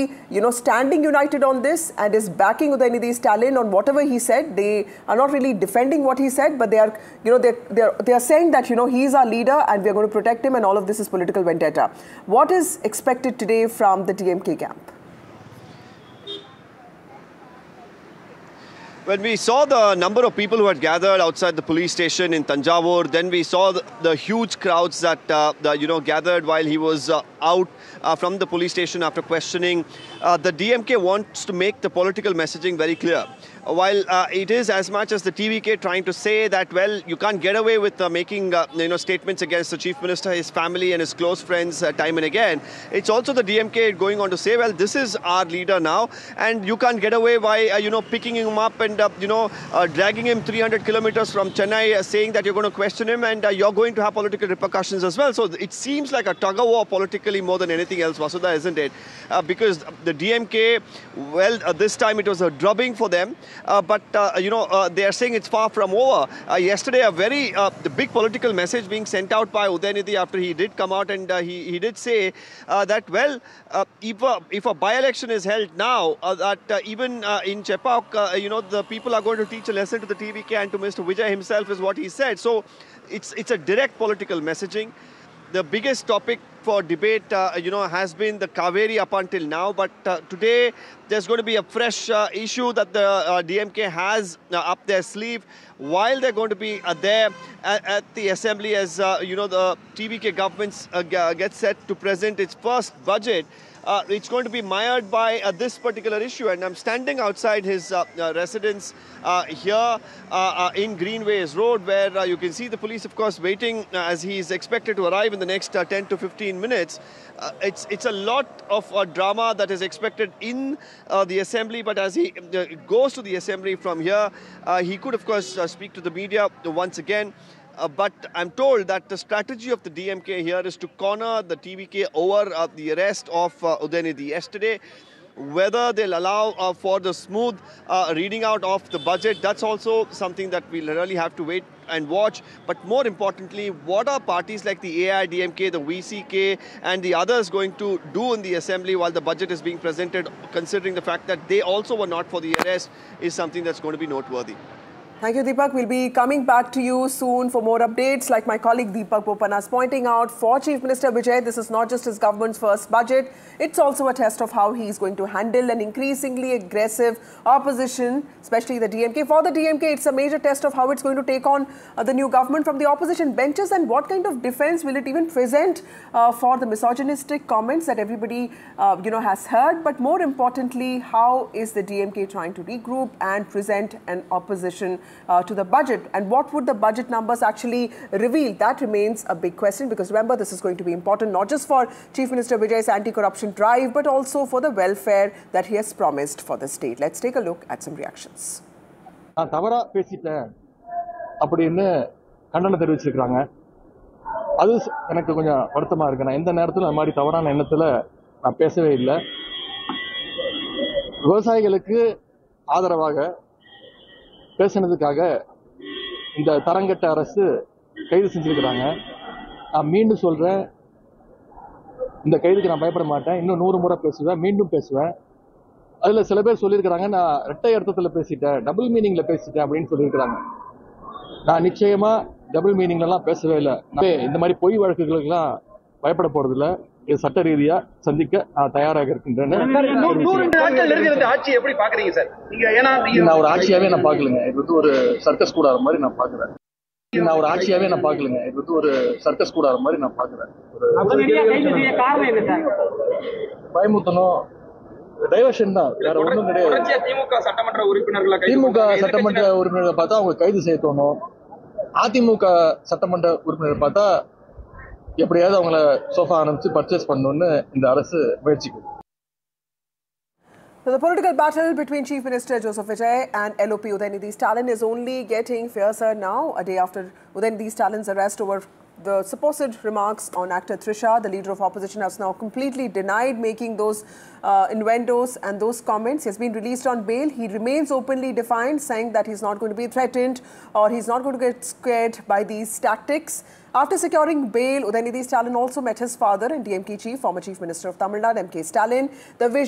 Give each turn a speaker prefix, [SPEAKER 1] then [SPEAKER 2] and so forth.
[SPEAKER 1] DMK, standing united on this and is backing Udayanidhi Stalin on whatever he said. They are not really defending what he said, but they are, they are saying that, he is our leader and we are going to protect him, and all of this is political vendetta. What is expected today from the DMK camp?
[SPEAKER 2] When we saw the number of people who had gathered outside the police station in Thanjavur, then we saw the huge crowds that gathered while he was out from the police station after questioning. The DMK wants to make the political messaging very clear. While it is as much as the TVK trying to say that, well, you can't get away with making statements against the Chief Minister, his family and his close friends time and again. It's also the DMK going on to say, well, this is our leader now, and you can't get away by picking him up and dragging him 300 kilometers from Chennai, saying that you're going to question him and you're going to have political repercussions as well. So it seems like a tug-of-war politically more than anything else, Vasudha, isn't it? Because the DMK, well, this time it was a drubbing for them. But they are saying it's far from over. Yesterday, a very big political message being sent out by Udayanidhi after he did come out, and he did say that, well, if a by-election is held now, that even in Chepauk, the people are going to teach a lesson to the TVK and to Mr. Vijay himself, is what he said. So it's a direct political messaging. The biggest topic for debate, has been the Kaveri up until now. But today, there's going to be a fresh issue that the DMK has up their sleeve while they're going to be there at the assembly as, the TVK government gets set to present its first budget. It's going to be mired by this particular issue, and I'm standing outside his residence here in Greenways Road, where you can see the police, of course, waiting as he's expected to arrive in the next 10 to 15 minutes. It's a lot of drama that is expected in the assembly, but as he goes to the assembly from here, he could, of course, speak to the media once again. But I'm told that the strategy of the DMK here is to corner the TVK over the arrest of Udayanidhi yesterday. Whether they'll allow for the smooth reading out of the budget, that's also something that we'll really have to wait and watch. But more importantly, what are parties like the AIDMK, the VCK and the others going to do in the assembly while the budget is being presented, considering the fact that they also were not for the arrest, is something that's going to be noteworthy.
[SPEAKER 1] Thank you, Deepak. We'll be coming back to you soon for more updates. Like my colleague Deepak Bopanna is pointing out, for Chief Minister Vijay, this is not just his government's first budget. It's also a test of how he is going to handle an increasingly aggressive opposition, especially the DMK. For the DMK, it's a major test of how it's going to take on the new government from the opposition benches, and what kind of defense will it even present for the misogynistic comments that everybody has heard. But more importantly, how is the DMK trying to regroup and present an opposition to the budget, and what would the budget numbers actually reveal? That remains a big question, because remember, this is going to be important not just for Chief Minister Vijay's anti-corruption drive, but also for the welfare that he has promised for the state. Let's take a look at some reactions.
[SPEAKER 3] தவறா பேசிட்டேன் அப்படின்னு கண்டனம் தெரிவிச்சிருக்காங்க. அது எனக்கு கொஞ்சம் வருத்தமா இருக்கு. நான் எந்த நேரத்துல அந்த மாதிரி தவறான எண்ணத்துல நான் பேசவே இல்லை. விவசாயிகளுக்கு ஆதரவாக பேசினதுக்காக இந்த தரங்கட்ட அரசு கைது செஞ்சிருக்கிறாங்க. நான் மீண்டும் சொல்றேன், இந்த கைதுக்கு நான் பயப்பட மாட்டேன். இன்னும் 100 முறை பேசுவேன், மீண்டும் பேசுவேன். அதுல சில பேர் சொல்லியிருக்கிறாங்க, நான் இரட்டை அர்த்தத்துல பேசிட்டேன், டபுள் மீனிங்ல பேசிட்டேன் அப்படின்னு சொல்லியிருக்கிறாங்க. நான் நிச்சயமா டபுள் மீனிங்ல எல்லாம் பேசவே இல்லை. இந்த மாதிரி பொய் வழக்குகளுக்கெல்லாம் பயப்பட போறது இல்லை. இது சட்ட ரீதியா சந்திக்க நான் தயாராக இருக்கின்றேன். நான் ஒரு ஆட்சியாவே நான் பாக்கலங்க. இது வந்து ஒரு சர்க்கஸ் கூடாத மாதிரி நான் பாக்குறேன். நான் ஒரு ஆட்சியாவே நான் பாக்கலங்க. இது வந்து ஒரு சர்க்கஸ் கூடாத மாதிரி நான் பாக்குறேன். பயமுத்தணும், டைவர்ஷன் தான், வேற ஒண்ணும் கிடையாது. திமுக சட்டமன்ற உறுப்பினர்களை பார்த்தா அவங்க கைது செய்ய தோணும். அதிமுக சட்டமன்ற உறுப்பினர் பார்த்தா எப்படியாவது அவங்கள சோஃபா ஆரம்பிச்சு பர்ச்சேஸ் பண்ணணும்னு இந்த அரசு முயற்சிக்குது.
[SPEAKER 1] So the political battle between Chief Minister Joseph Vijay and LOP Udayanidhi Stalin is only getting fiercer now, a day after Udayanidhi Stalin's arrest over the supposed remarks on actor Trisha. The leader of opposition has now completely denied making those innuendos and those comments. He has been released on bail. He remains openly defiant, saying that he's not going to be threatened or he's not going to get scared by these tactics. After securing bail, Udayanidhi Stalin also met his father and DMK chief, former Chief Minister of Tamil Nadu, M.K. Stalin. The